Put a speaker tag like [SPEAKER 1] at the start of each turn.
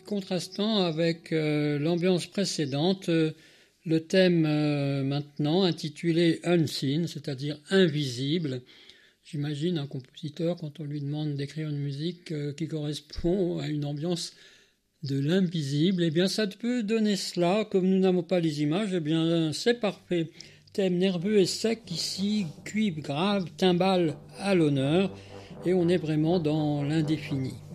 [SPEAKER 1] contrastant avec l'ambiance précédente. Le thème maintenant intitulé Unseen, c'est-à-dire invisible. J'imagine un compositeur, quand on lui demande d'écrire une musique qui correspond à une ambiance de l'invisible, eh bien ça peut donner cela. Comme nous n'avons pas les images, eh bien c'est parfait. Thème nerveux et sec ici, cuivre grave, timbale à l'honneur, et on est vraiment dans l'indéfini.